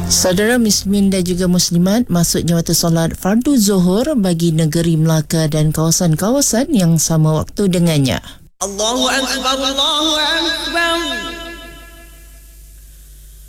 Saudara muslimin dan juga muslimat, masuknya waktu solat fardu zuhur bagi negeri Melaka dan kawasan-kawasan yang sama waktu dengannya. Allahu Akbar, Allahu Akbar.